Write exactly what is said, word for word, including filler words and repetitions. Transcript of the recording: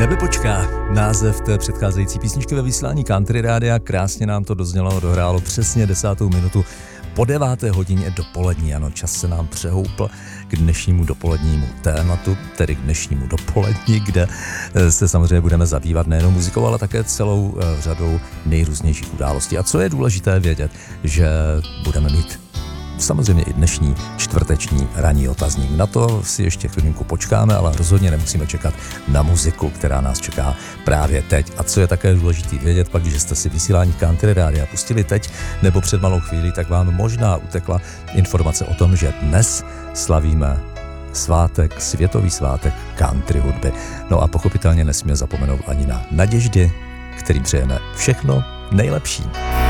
Nebepočká, název té předcházející písničky ve vysílání Country Rádia, krásně nám to doznělo, dohrálo přesně desátou minutu po deváté hodině dopolední. Ano, čas se nám přehoupl k dnešnímu dopolednímu tématu, tedy k dnešnímu dopolední, kde se samozřejmě budeme zabývat nejenom muzikou, ale také celou řadou nejrůznějších událostí. A co je důležité vědět, že budeme mít samozřejmě i dnešní čtvrteční ranní otazník. Na to si ještě chvilinku počkáme, ale rozhodně nemusíme čekat na muziku, která nás čeká právě teď. A co je také důležité vědět, pak když jste si vysílání Country Rádia pustili teď nebo před malou chvílí, tak vám možná utekla informace o tom, že dnes slavíme svátek, světový svátek country hudby. No a pochopitelně nesmíme zapomenout ani na Naděždy, kterým přejeme všechno nejlepší.